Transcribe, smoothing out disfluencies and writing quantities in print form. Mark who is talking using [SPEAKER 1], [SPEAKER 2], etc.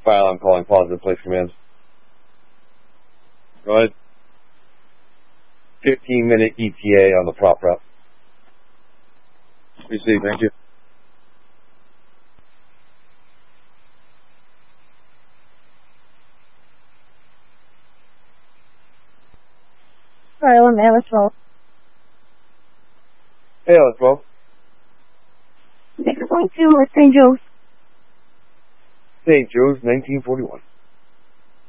[SPEAKER 1] File, I'm calling positive, place commands. Go ahead. 15-minute ETA on the prop route. Receive, thank you.
[SPEAKER 2] Island, Ellisville.
[SPEAKER 1] Hey, Ellisville.
[SPEAKER 2] 6.2 with St. Joe's.
[SPEAKER 1] St. Joe's, 1941.